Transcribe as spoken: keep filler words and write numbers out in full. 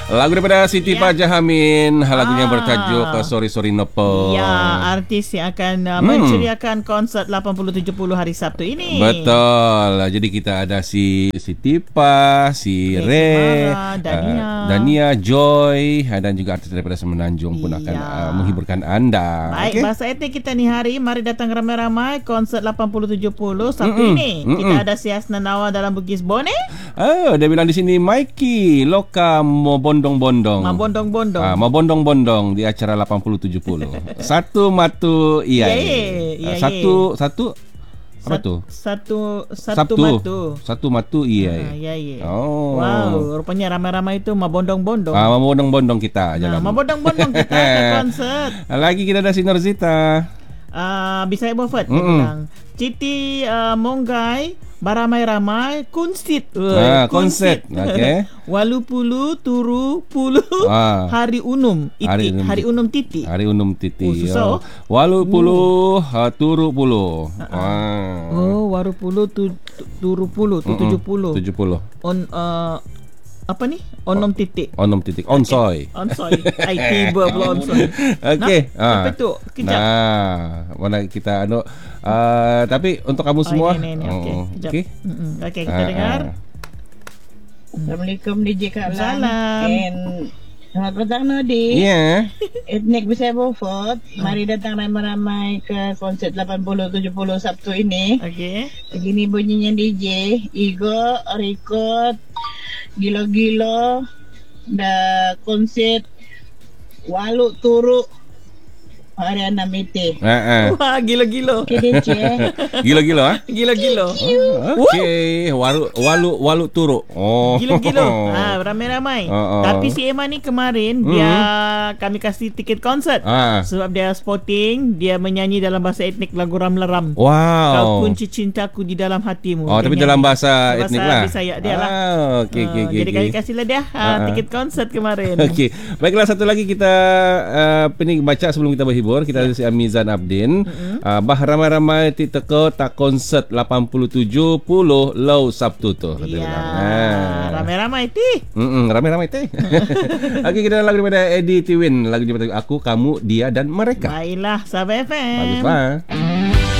Lagu daripada Siti Ya. Pajahamin, lagunya Ah. bertajuk uh, Sorry Sorry Nopo. Ya, artis yang akan uh, Hmm. menceriakan konsert lapan puluh tujuh puluh hari Sabtu ini. Betul. Jadi kita ada si Siti Pa, si Rezi Ray, Mara, Dania. uh, Dania, Joy, uh, dan juga artis daripada Semenanjung pun akan Ya. uh, menghiburkan anda. Baik, Okey? bahasa etnik kita ni hari, mari datang ramai-ramai konsert lapan puluh tujuh puluh Sabtu Mm-mm. ini. Mm-mm. Kita ada si Hasna Nawar dalam Bugis Bone. Oh, dia bilang di sini Mikey Loka mau bondong-bondong. Ma bondong-bondong. Ah, mau bondong-bondong di acara lapan puluh tujuh puluh. Satu matu iya. Ya, ya, ya, Satu satu apa Sat- tu? Satu satu Sabtu. matu. Satu matu iya. Ah, ya, ya. Oh. Wow, rupanya ramai-ramai itu ma bondong-bondong. Ah, mau bondong-bondong kita Nah, jalan. ma bondong-bondong kita ke konsert. Lagi kita ada si Norzita. Ah, bisa saya buat dia Mm-mm. bilang. Citi uh, Monggai baramai-ramai kunsit. Ah, konsert. Okey. Walu pulu turu pulu Ah. hari unum iti Hari hari unum. unum, titi. Hari unum titi. Oh, susah, oh. Walu puluh, uh, turu puluh. Ah. Oh, waru pulu tu, tu, turu pulu tu tujuh puluh. tujuh puluh. On uh, apa ni? Onom titik. Onom titik. Onsoy. Onsoy. Ai tiba pula onsoy. Okey. Nah, sampai tu. Kejap. Nah, mana kita anu uh, tapi untuk kamu semua. Oh, ini, ini, ini. Okey, oh, kejap. okey. Mm-mm. Okey, kita Ah, dengar. ah. Assalamualaikum D J Kak Lang. Salam. And selamat petang Nodi. Ya. Etnik Bisaya Beaufort. Mari datang ramai-ramai ke konsert lapan puluh tujuh puluh Sabtu ini. Okey. Begini bunyinya D J. Igo, record, gilo-gilo, da konsert walu turu hari enam itu. Ha ah. Wah, gila-gila. Okay D J. Gila-gila ah. Gila-gila. Okey, walu walu walu turu. Oh. Gila-gila. Ha, ramai-ramai. Oh, oh. Tapi si Emma ni kemarin Hmm. dia kami kasih tiket konsert. Ah. Sebab dia sporting, dia menyanyi dalam bahasa etnik lagu Ram-Laram. Kau Wow. kunci cintaku di dalam hatimu. Oh, Dia tapi nyanyi. dalam bahasa Bahasa etnik lah. Bisaya dia lah. Ah, okey okey Ah, okey. Jadi kami kasihlah dia Ah, ha, ah. tiket konsert kemarin. Okey. Baiklah, satu lagi kita uh, pening baca sebelum kita berhibur. Kita ada si Amizan Abdin. Mm-hmm. Uh, bah ramai-ramai ti teko tak konsert lapan puluh tujuh puluh lau Sabtu tu. kata Ya, bilang. Ah. ramai-ramai ti. Mm-mm, ramai-ramai teh. Okey, kita ada lagu daripada Eddie Tiwin. Lagu daripada Aku, Kamu, Dia dan Mereka. Baiklah, Sahabat F M. Baguslah.